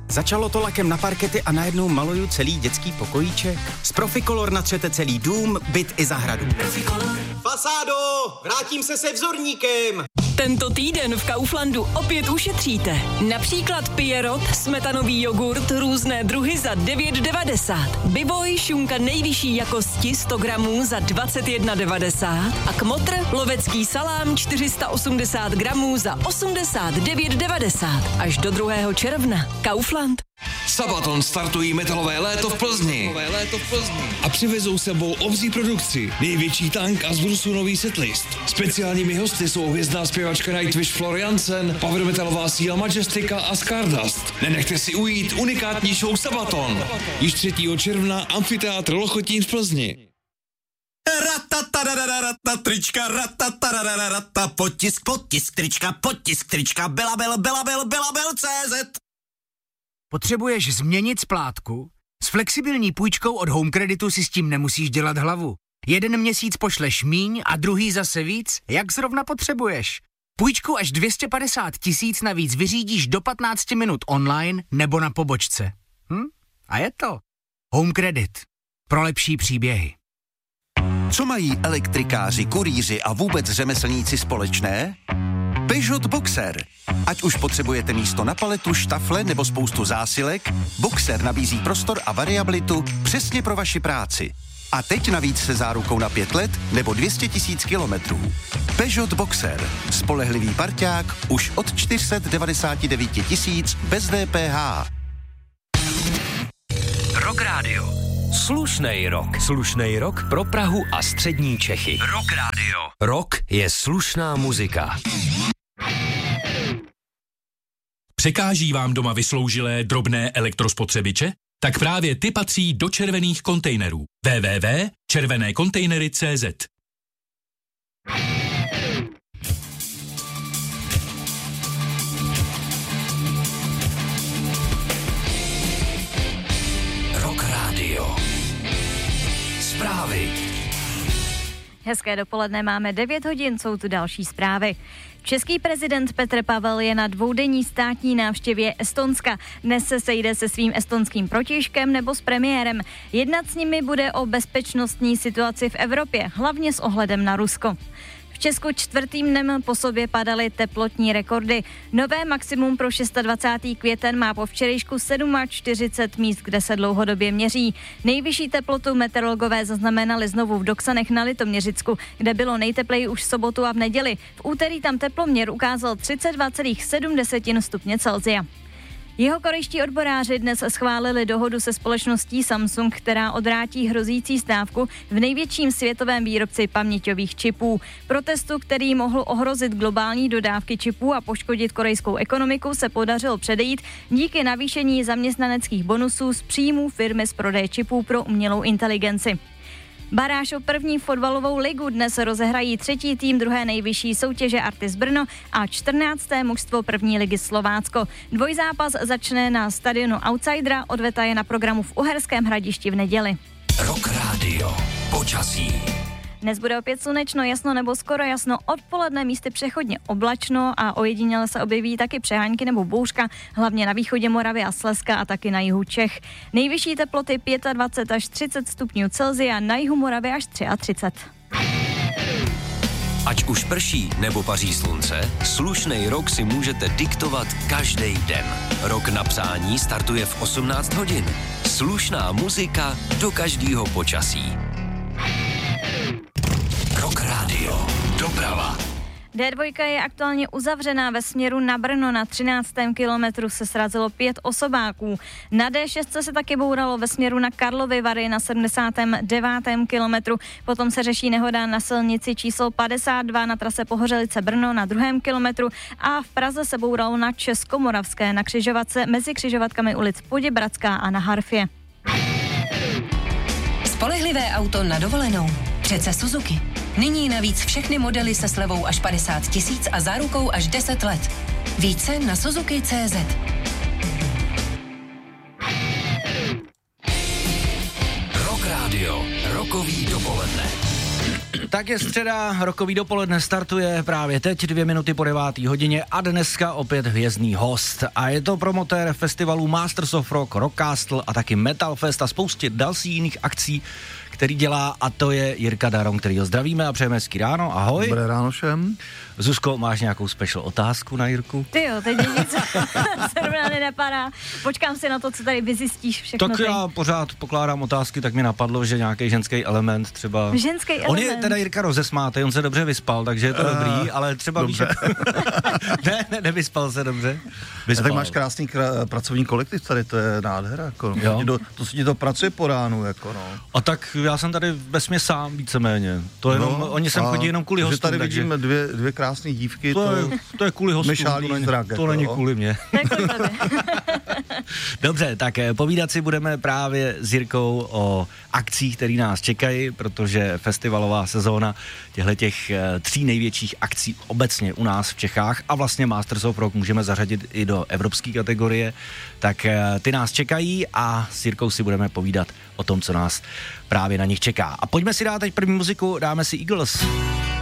Začalo to lakem na parkety a najednou maluju celý dětský pokojíček. Z Proficolor natřete celý dům, byt i zahradu. Proficolor. Fasádo, vrátím se vzorníkem. Tento týden v Kauflandu opět ušetříte. Například Pierrot, smetanový jogurt, různé druhy za 9,90. Bivoj, šunka nejvyšší jakosti 100 gramů za 21,90. A Kmotr, lovecký salám 480 gramů za 89,90. Až do 2. června. Kaufland. Sabaton startují metalové léto v Plzni. A přivezou sebou obří produkci, největší tank a z Brusu nový setlist. Speciálními hosty jsou hvězdná zpěvačka Nightwish Floriansen, power metalová síla Majestica a Stardust. Nenechte si ujít unikátní show Sabaton. Již 3. června Amfiteátr Lochotín v Plzni. Trička, potisk trička, belabel.cz. Potřebuješ změnit splátku? S flexibilní půjčkou od Home Creditu si s tím nemusíš dělat hlavu. 1 měsíc pošleš míň a druhý zase víc, jak zrovna potřebuješ. Půjčku až 250 000 navíc vyřídíš do 15 minut online nebo na pobočce. A je to Home Credit. Pro lepší příběhy. Co mají elektrikáři, kurýři a vůbec řemeslníci společné? Peugeot Boxer. Ať už potřebujete místo na paletu, štafle nebo spoustu zásilek, Boxer nabízí prostor a variabilitu přesně pro vaši práci. A teď navíc se zárukou na 5 let nebo 200 000 kilometrů. Peugeot Boxer. Spolehlivý parťák už od 499 000 bez DPH. Rock Radio. Slušnej rock. Slušnej rock pro Prahu a střední Čechy. Rock Radio. Rock je slušná muzika. Překáží vám doma vysloužilé drobné elektrospotřebiče? Tak právě ty patří do červených kontejnerů. www.červenékontejnery.cz. Rock Radio. Zprávy. Hezké dopoledne, máme 9 hodin, jsou tu další zprávy. Český prezident Petr Pavel je na 2denní státní návštěvě Estonska. Dnes se sejde se svým estonským protějškem nebo s premiérem. Jednat s nimi bude o bezpečnostní situaci v Evropě, hlavně s ohledem na Rusko. V Česku 4. dnem po sobě padaly teplotní rekordy. Nové maximum pro 26. květen má po včerejšku 47 míst, kde se dlouhodobě měří. Nejvyšší teplotu meteorologové zaznamenali znovu v Doksanech na Litoměřicku, kde bylo nejtepleji už v sobotu a v neděli. V úterý tam teploměr ukázal 32,7 stupně Celsia. Jihokorejští odboráři dnes schválili dohodu se společností Samsung, která odvrátí hrozící stávku v největším světovém výrobci paměťových čipů. Protestu, který mohl ohrozit globální dodávky čipů a poškodit korejskou ekonomiku, se podařilo předejít díky navýšení zaměstnaneckých bonusů z příjmů firmy z prodeje čipů pro umělou inteligenci. Baráž o první fotbalovou ligu dnes rozehrají 3. tým 2. nejvyšší soutěže Artis Brno a 14. mužstvo 1. ligy Slovácko. Dvojzápas začne na stadionu Outsidera, odveta je na programu v Uherském Hradišti v neděli. Rock Radio. Počasí. Dnes bude opět slunečno, jasno nebo skoro jasno, odpoledne místy přechodně oblačno a ojediněle se objeví taky přehánky nebo bouřka, hlavně na východě Moravy a Slezska a taky na jihu Čech. Nejvyšší teploty 25 až 30 stupňů Celsia, na jihu Moravy až 33. Ať už prší nebo paří slunce, slušnej rok si můžete diktovat každý den. Rok na přání startuje v 18 hodin. Slušná muzika do každého počasí. Rock Radio. Doprava. D2 je aktuálně uzavřená ve směru na Brno. Na 13. kilometru se srazilo 5 osobáků. Na D6 se taky bouralo ve směru na Karlovy Vary na 79. kilometru. Potom se řeší nehoda na silnici číslo 52 na trase Pohořelice Brno na 2. kilometru a v Praze se bouralo na Českomoravské na křižovatce mezi křižovatkami ulic Poděbradská a na Harfě. Spolehlivé auto na dovolenou. Přece Suzuki. Nyní navíc všechny modely se slevou až 50 000 a zárukou až 10 let. Více na Suzuki.cz. Rock Radio. Rokový dopoledne. Tak je středa, rokový dopoledne startuje právě teď 2 minuty po 9. hodině a dneska opět hvězdný host. A je to promotér festivalů Masters of Rock, Rockcastle a taky Metal Fest a spoustě dalších jiných akcí, který dělá, a to je Jirka Daron, který ho zdravíme a přejeme hezký ráno. Ahoj. Dobré ráno všem. Zuzko, máš nějakou special otázku na Jirku? Ty jo, teď nic zrovna nenapadá. Počkám si na to, co tady vyzjistíš všechno. Tak já pořád pokládám otázky, tak mi napadlo, že nějaký ženský element třeba... Ženský element? On je teda Jirka rozesmátej, on se dobře vyspal, takže je to dobrý, ale třeba víš... nevyspal se dobře. Vyspal. Tak máš krásný pracovní kolektiv tady, to je nádhera, jako. To se ti to pracuje po ránu, jako no. A tak já jsem tady vesměs sám víceméně. To jenom, oni sem chodí jenom kvůli hostům. Tady vidíme dvě krásné dívky. To je kvůli hostům, to není kvůli mě. Dobře, tak povídat si budeme právě s Jirkou o akcích, které nás čekají, protože festivalová sezóna těch 3 největších akcí obecně u nás v Čechách a vlastně Masters of Rock můžeme zařadit i do evropské kategorie, tak ty nás čekají a s Jirkou si budeme povídat o tom, co nás právě na nich čeká. A pojďme si dát teď první muziku, dáme si Eagles.